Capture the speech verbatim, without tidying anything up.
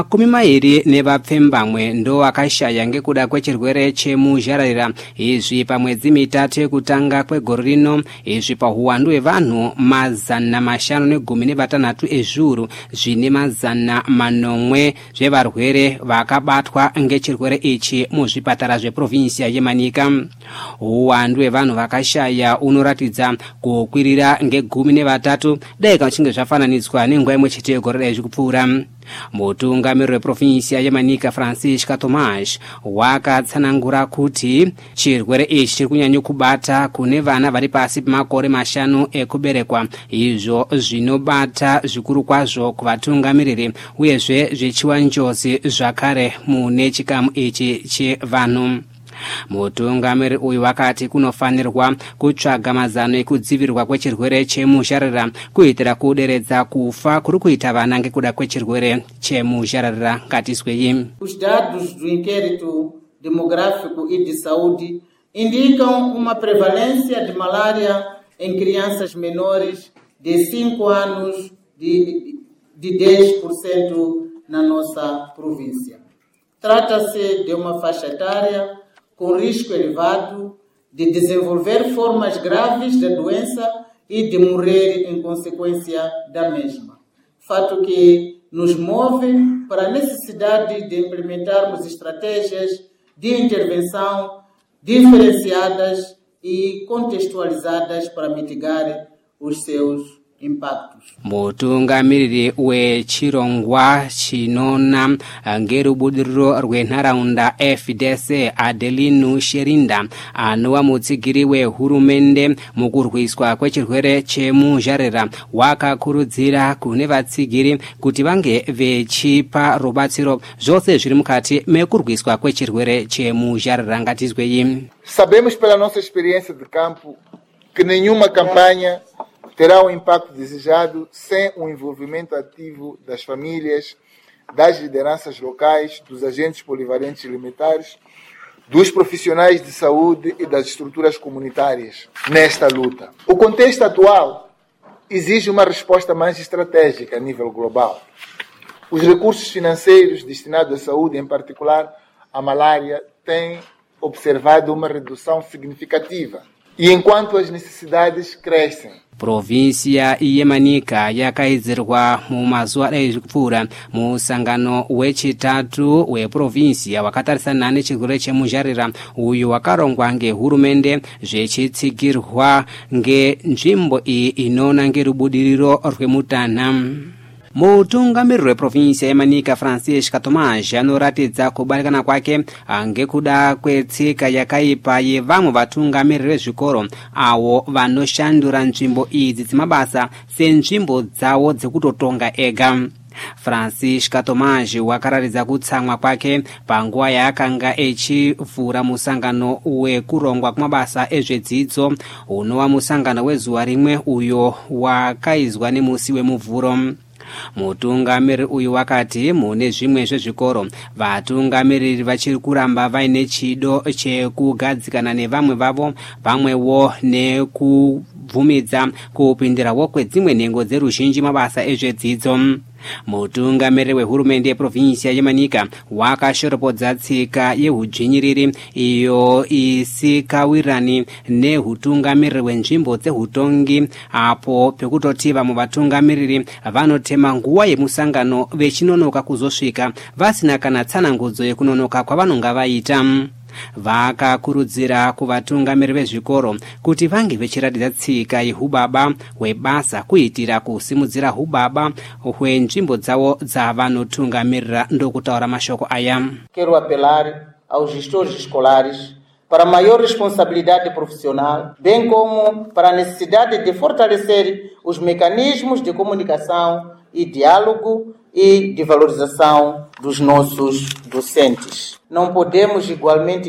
Makumi mairi nevapfembamwe ndo akashaya ngekuda kwechirwere chemuzhararira. Izvi pamwedzi mitatu yekutanga kwegore rino. Izvi pahuwandu hwevanhu mazana mashanu negumi nevatanhatu ezviuru zvine mazana manomwe zvevarwere vakabatwa ngechirwere ichi muzvipatara zveprovinsia yeManika. Huwandu hwevanhu vakashaya unoratidza kukwirira ngegumi nevatatu dai kachinge zvafananidzwa nenguva imwe chete yegore dai zvikupfuura. Mutungamiriri weprovinsia yeManika Francisca Tomás wakatsanangura kuti chirwere ichi chiri kunyanya kubata kune vana vari pasi pemakore mashanu ekuberekwa, izvo zvinobata zvikuru kwazvo kuvatungamiriri uyezve zvichiwa njodzi zvakare mune chikamu ichi chevanhu. Mutungamiriri uyu wakati kunofanirwa kutsvaga mazano ekudzivirirwa kwechirwere chemuzhararira kuitira kuderedza kufa kuri kuita vana ngekuda kwechirwere chemuzhararira. Ngatiswei. Os dados do inquérito demográfico e de saúde indicam uma prevalência de malária em crianças menores de cinco anos de, de dez por cento na nossa província. Trata-se de uma faixa etária com risco elevado de desenvolver formas graves da doença e de morrer em consequência da mesma. Fato que nos move para a necessidade de implementarmos estratégias de intervenção diferenciadas e contextualizadas para mitigar os seus impactos. Mutungamiriri wechirongwa chinona ngerubudiriro rwenharaunda F D C Adelino Sherinda anova mutsigiri wehurumende mukurwiswa kwechirwere chemuzhararira wakakurudzira kune vatsigiri kuti vange vechipa rubatsiro zvose zviri mukati mekurwiswa kwechirwere chemuzhararira. Ngatizwei. Sabemos pela nossa experiência de campo que nenhuma campanha terá o impacto desejado sem o envolvimento ativo das famílias, das lideranças locais, dos agentes polivalentes limitares, dos profissionais de saúde e das estruturas comunitárias nesta luta. O contexto atual exige uma resposta mais estratégica a nível global. Os recursos financeiros destinados à saúde, em particular à malária, têm observado uma redução significativa. E enquanto as necessidades crescem, provinsia yeManika yakaizirwa mumazuva dai zvekupfuura musangano wechitatu weprovinsia wakatarisana nechirwere chemuzhararira uyu wakarongwa ngehurumende zvechitsigirwa ngenzvimbo iyi inoona ngerubudiriro rwemutanha. Mutungamiriri weprovinsia yeManika Francisca Tomás anoratidza kubatikana kwake ngekuda kwetsika yakaipa yevamwe vatungamiriri vezvikoro avo vanoshandura nzvimbo idzi dzemabasa senzvimbo dzavo dzekutotonga ega. Francisca Tomás wakararidza kutsamwa kwake panguva yaakanga echivhura musangano wekurongwa kwamabasa ezvedzidzo unova musangano wezuva rimwe uyo wakaizwa nemusi wemuvhuro. Mutungamiriri uyu wakati mune zvimwe zvezvikoro vatungamiriri vachiri kuramba vaine chido chekugadzikana nevamwe vavo pamwewo nekubvumidza kupindirawo kwedzimwe nhengo dzeruzhinji mabasa ezvedzidzo. Mutungamiriri wehurumende yeprovinsia yeManika wakashoropodza tsika yehudzvinyiriri iyo isikawirirani nehutungamiriri hwenzvimbo dzehutongi apo pekutoti vamwe vatungamiriri vanotema nguva yemusangano vechinonoka kuzosvika vasina kana tsanangudzo yekunonoka kwavanonga vaita. Vakakurudzira kuvatungamiriri vezvikoro kuti vange vechiratidza tsika yehubaba hwebasa kuitira kusimudzira hubaba hwenzvimbo dzavo dzavanotungamirira, ndokutaura mashoko aya. Quero apelar aos gestores escolares para maior responsabilidade profissional, bem como para a necessidade de fortalecer os mecanismos de comunicação e diálogo e de valorização dos nossos docentes. Não podemos igualmente